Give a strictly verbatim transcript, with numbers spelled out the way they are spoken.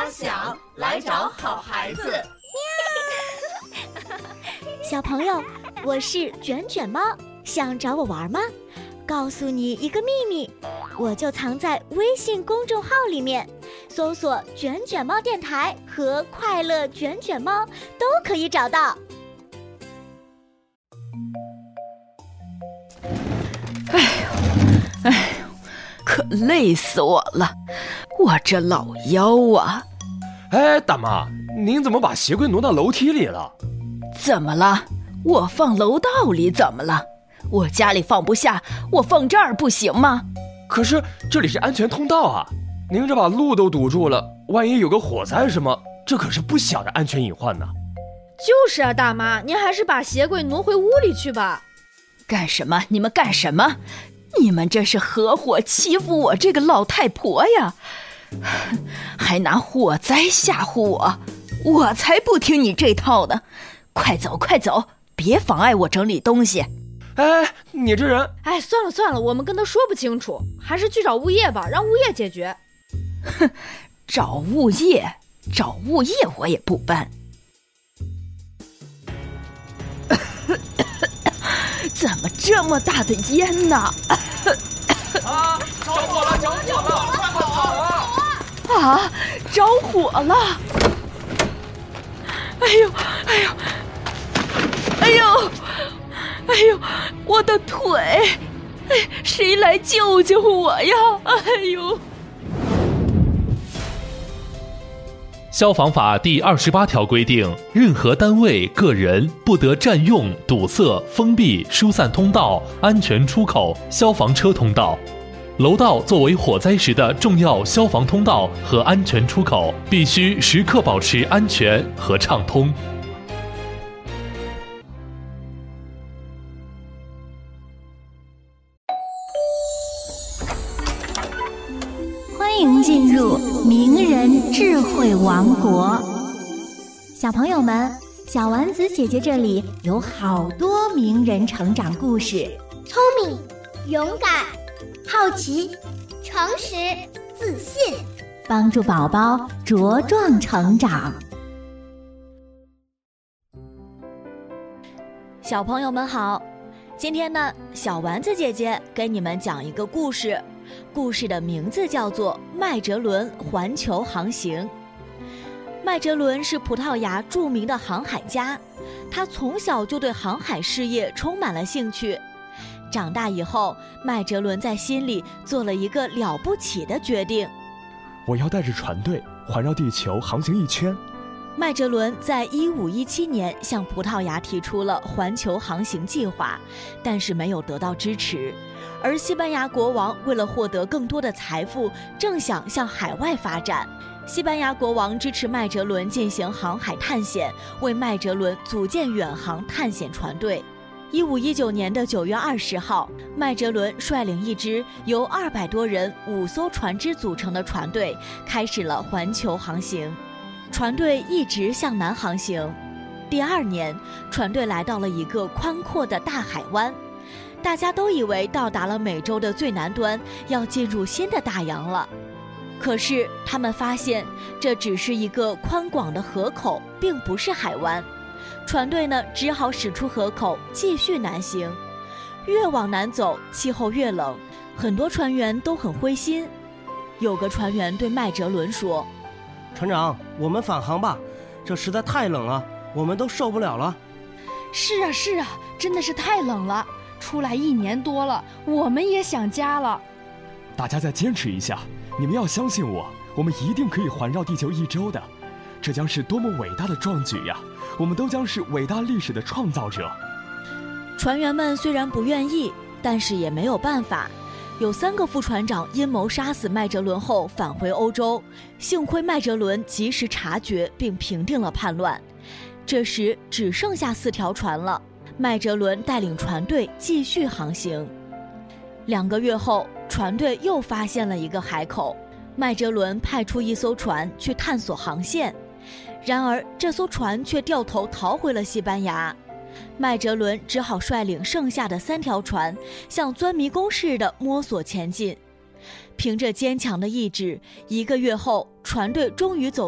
想来找好孩子。 小朋友，我是卷卷猫，想找我玩吗？告诉你一个秘密，我就藏在微信公众号里面，搜索卷卷猫电台和快乐卷卷猫都可以找到。 哎呦哎呦，可累死我了，我这老腰啊！ 哎，大妈，您怎么把鞋柜挪到楼梯里了？ 怎么了？我放楼道里怎么了？我家里放不下，我放这儿不行吗？ 可是这里是安全通道啊，您这把路都堵住了，万一有个火灾什么，这可是不小的安全隐患呢。 就是啊，大妈，您还是把鞋柜挪回屋里去吧。 干什么？你们干什么？你们这是合伙欺负我这个老太婆呀，还拿火灾吓唬我，我才不听你这套呢！快走快走，别妨碍我整理东西。 哎，你这人…… 哎，算了算了，我们跟他说不清楚，还是去找物业吧，让物业解决。 哼，找物业，找物业我也不搬。怎么这么大的烟呢？ 啊！着火了！着火了！快跑啊！ 啊！着火了！哎呦！哎呦！哎呦！哎呦！我的腿！哎，谁来救救我呀？哎呦！ 消防法第二十八条规定，任何单位、个人不得占用、堵塞、封闭、疏散通道、安全出口、消防车通道。楼道作为火灾时的重要消防通道和安全出口，必须时刻保持安全和畅通。 欢迎进入名人智慧王国。小朋友们，小丸子姐姐这里有好多名人成长故事， 聪明、勇敢、好奇、诚实、自信， 帮助宝宝茁壮成长。小朋友们好，今天呢，小丸子姐姐给你们讲一个故事，故事的名字叫做《麦哲伦环球航行》。麦哲伦是葡萄牙著名的航海家，他从小就对航海事业充满了兴趣。长大以后，麦哲伦在心里做了一个了不起的决定： 我要带着船队环绕地球航行一圈。 麦哲伦在一五一七年向葡萄牙提出了环球航行计划，但是没有得到支持。而西班牙国王为了获得更多的财富，正想向海外发展。西班牙国王支持麦哲伦进行航海探险，为麦哲伦组建远航探险船队。一五一九年的九月二十号，麦哲伦率领一支由二百多人、五艘船只组成的船队，开始了环球航行。船队一直向南航行。第二年，船队来到了一个宽阔的大海湾，大家都以为到达了美洲的最南端，要进入新的大洋了。可是他们发现，这只是一个宽广的河口，并不是海湾。船队呢，只好驶出河口，继续南行。越往南走，气候越冷，很多船员都很灰心。有个船员对麦哲伦说：“ 船长，我们返航吧，这实在太冷了，我们都受不了了。” 是啊是啊，真的是太冷了，出来一年多了，我们也想家了。 大家再坚持一下，你们要相信我，我们一定可以环绕地球一周的，这将是多么伟大的壮举呀！我们都将是伟大历史的创造者。 船员们虽然不愿意，但是也没有办法。有三个副船长阴谋杀死麦哲伦后返回欧洲，幸亏麦哲伦及时察觉并平定了叛乱。这时只剩下四条船了，麦哲伦带领船队继续航行。两个月后，船队又发现了一个海口，麦哲伦派出一艘船去探索航线，然而这艘船却掉头逃回了西班牙。麦哲伦只好率领剩下的三条船像钻迷宫似的摸索前进。凭着坚强的意志，一个月后，船队终于走